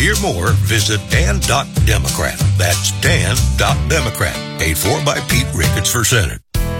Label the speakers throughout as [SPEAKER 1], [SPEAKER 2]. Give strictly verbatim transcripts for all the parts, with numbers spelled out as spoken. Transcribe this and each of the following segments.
[SPEAKER 1] hear more, visit dan dot democrat. That's dan dot democrat. Paid for by Pete Ricketts for Senate.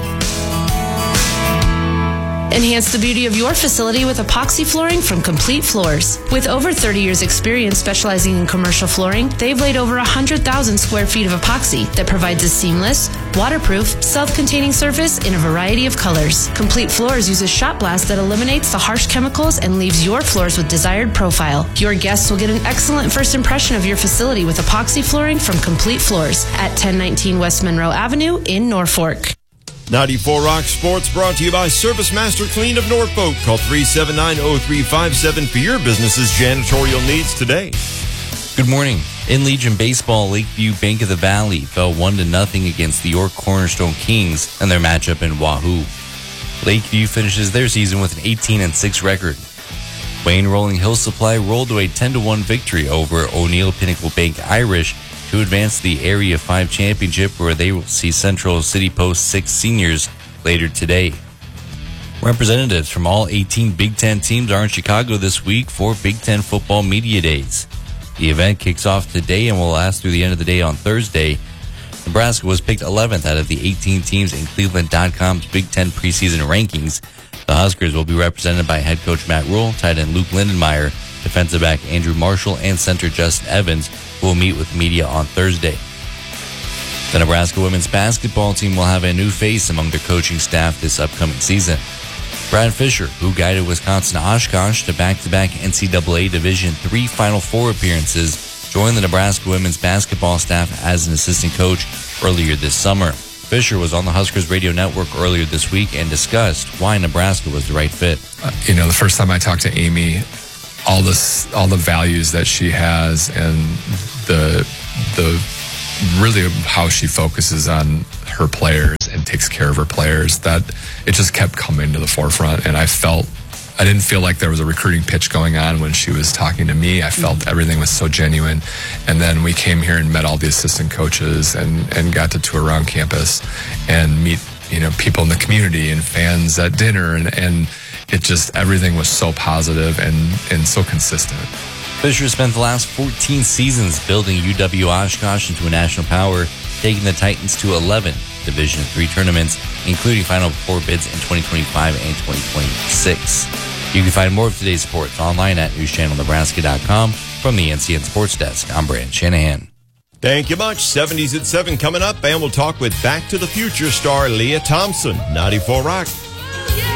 [SPEAKER 2] Enhance the beauty of your facility with epoxy flooring from Complete Floors. With over thirty years experience specializing in commercial flooring, they've laid over one hundred thousand square feet of epoxy that provides a seamless, waterproof, self-containing surface in a variety of colors. Complete Floors uses shot blast that eliminates the harsh chemicals and leaves your floors with desired profile. Your guests will get an excellent first impression of your facility with epoxy flooring from Complete Floors at ten nineteen West Monroe Avenue in Norfolk.
[SPEAKER 3] ninety-four Rock Sports brought to you by Service Master Clean of Norfolk. Call three seven nine, oh three five seven for your business's janitorial needs today.
[SPEAKER 4] Good morning. In Legion Baseball, Lakeview Bank of the Valley fell one to nothing against the York Cornerstone Kings in their matchup in Wahoo. Lakeview finishes their season with an eighteen and six record. Wayne Rolling Hill Supply rolled to a ten to one victory over O'Neill Pinnacle Bank Irish to advance to the Area five Championship, where they will see Central City Post six seniors later today. Representatives from all eighteen Big Ten teams are in Chicago this week for Big Ten Football Media Days. The event kicks off today and will last through the end of the day on Thursday. Nebraska was picked eleventh out of the eighteen teams in Cleveland dot com's Big Ten preseason rankings. The Huskers will be represented by head coach Matt Rule, tight end Luke Lindenmeyer, defensive back Andrew Marshall, and center Justin Evans, who will meet with media on Thursday. The Nebraska women's basketball team will have a new face among their coaching staff this upcoming season. Brad Fisher, who guided Wisconsin Oshkosh to back-to-back N C double A Division three Final Four appearances, joined the Nebraska women's basketball staff as an assistant coach earlier this summer. Fisher was on the Huskers radio network earlier this week and discussed why Nebraska was the right fit.
[SPEAKER 5] Uh, you know, the first time I talked to Amy, all this, all the values that she has, and the the really how she focuses on her players and takes care of her players, that it just kept coming to the forefront. And I felt, I didn't feel like there was a recruiting pitch going on when she was talking to me. I felt mm-hmm. everything was so genuine. And then we came here and met all the assistant coaches and, and got to tour around campus and meet, you know, people in the community and fans at dinner. And, and it just, everything was so positive and, and so consistent.
[SPEAKER 4] Fisher spent the last fourteen seasons building U W Oshkosh into a national power, taking the Titans to eleven Division three tournaments, including Final Four bids in twenty twenty-five and twenty twenty-six. You can find more of today's sports online at news channel nebraska dot com. From the N C N Sports Desk, I'm Brand Shanahan.
[SPEAKER 3] Thank you much. seventies at seven coming up, and we'll talk with Back to the Future star Leah Thompson. ninety-four Rock.